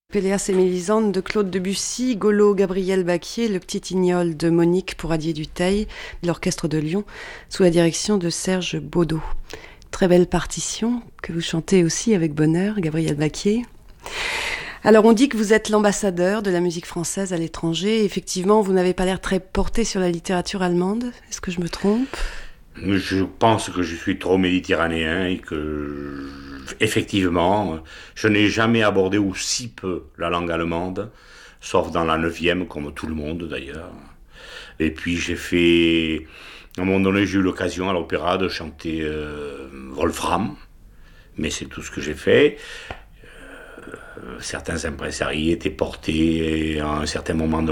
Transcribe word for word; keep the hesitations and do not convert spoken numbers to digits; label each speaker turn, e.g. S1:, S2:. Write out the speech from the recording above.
S1: Péléas et Mélisande de Claude Debussy, Golo, Gabriel Baquier, Le Petit Ignol de Monique Pouradier du Teil, l'Orchestre de Lyon, sous la direction de Serge Baudot. Très belle partition, que vous chantez aussi avec bonheur, Gabriel Baquier. Alors on dit que vous êtes l'ambassadeur de la musique française à l'étranger. Effectivement, vous n'avez pas l'air très porté sur la littérature allemande. Est-ce que je me trompe ?
S2: Je pense que je suis trop méditerranéen et que, effectivement, je n'ai jamais abordé aussi peu la langue allemande, sauf dans la neuvième, comme tout le monde d'ailleurs. Et puis j'ai fait, à un moment donné, j'ai eu l'occasion à l'opéra de chanter euh, Wolfram, mais c'est tout ce que j'ai fait. Euh, certains impresariés étaient portés à un certain moment de